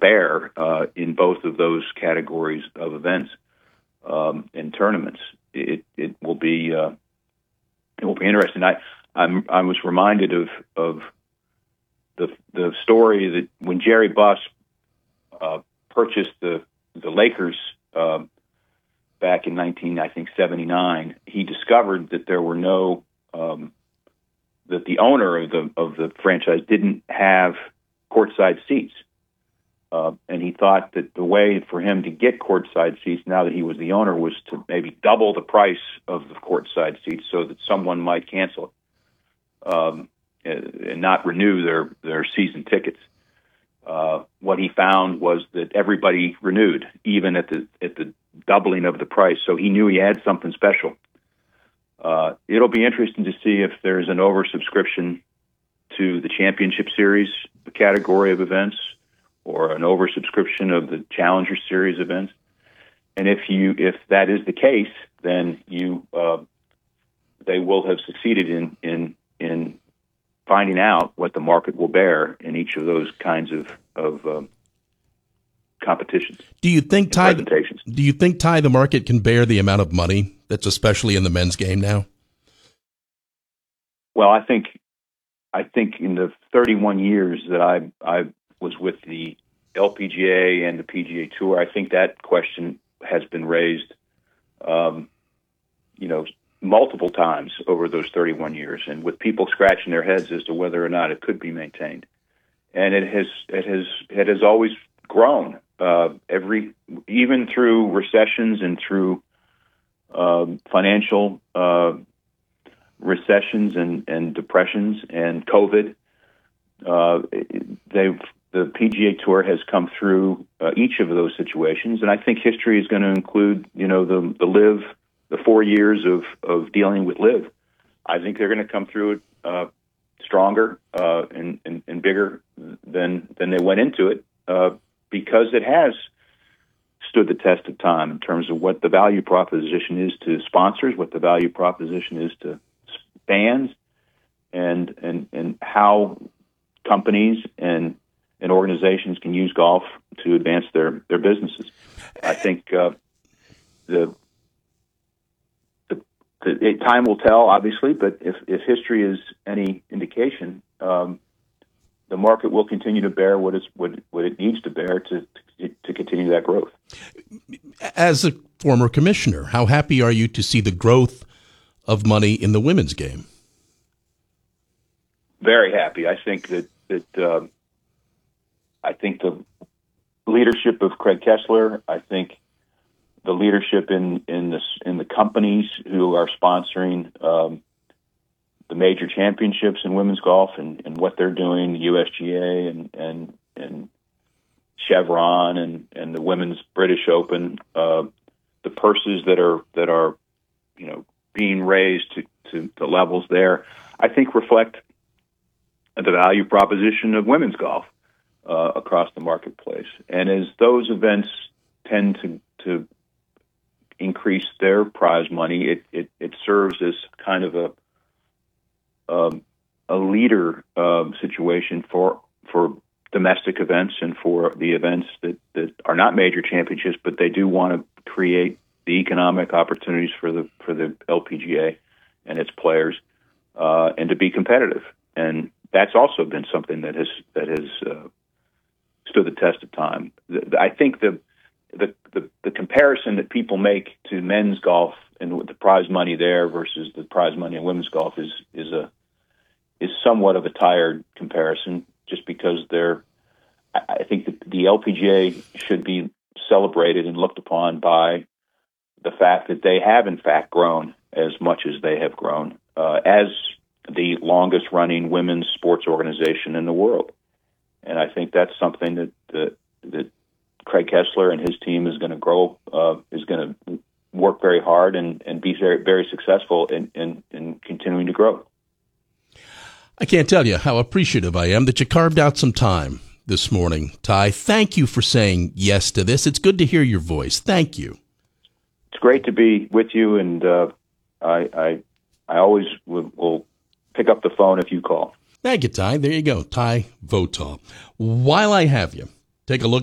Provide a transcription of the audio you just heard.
bear in both of those categories of events and tournaments. It will be interesting. I was reminded of the story that when Jerry Buss purchased the Lakers back in 1979, he discovered that there were no that the owner of the franchise didn't have courtside seats, and he thought that the way for him to get courtside seats now that he was the owner was to maybe double the price of the courtside seats so that someone might cancel it and not renew their season tickets. What he found was that everybody renewed, even at the doubling of the price. So he knew he had something special. It'll be interesting to see if there's an oversubscription to the Championship Series category of events, or an oversubscription of the Challenger Series events. And if that is the case, then they will have succeeded in finding out what the market will bear in each of those kinds of competitions. Do you think, Ty, the market can bear the amount of money that's especially in the men's game now? Well, I think in the 31 years that I was with the LPGA and the PGA Tour, I think that question has been raised, multiple times over those 31 years, and with people scratching their heads as to whether or not it could be maintained. And it has always grown, even through recessions and through financial recessions and depressions and COVID. The PGA Tour has come through each of those situations, and I think history is going to include, the 4 years of dealing with LIV. I think they're going to come through it stronger and bigger than they went into it, because it has stood the test of time in terms of what the value proposition is to sponsors, what the value proposition is to fans, and how companies and organizations can use golf to advance their businesses. I think time will tell, obviously, but if history is any indication, the market will continue to bear what it needs to bear to continue that growth. As a former commissioner, how happy are you to see the growth of money in the women's game? Very happy. I think that I think the leadership of Craig Kessler, I think the leadership in the companies who are sponsoring the major championships in women's golf and what they're doing, the USGA and Chevron and the Women's British Open, the purses that are being raised to the levels there, I think reflect the value proposition of women's golf across the marketplace. And as those events tend to increase their prize money, it serves as kind of a leader situation for domestic events and for the events that are not major championships, but they do want to create the economic opportunities for the LPGA and its players, and to be competitive. And that's also been something that has stood the test of time. I think the comparison that people make to men's golf and the prize money there versus the prize money in women's golf is somewhat of a tired comparison, just because I think the LPGA should be celebrated and looked upon by the fact that they have in fact grown as much as they have grown, as the longest running women's sports organization in the world. And I think that's something that Craig Kessler and his team is going to grow, is going to work very hard and be very, very successful in continuing to grow. I can't tell you how appreciative I am that you carved out some time this morning, Ty. Thank you for saying yes to this. It's good to hear your voice. Thank you. It's great to be with you, and I always will pick up the phone if you call. Thank you, Ty. There you go, Ty Votaw. While I have you, take a look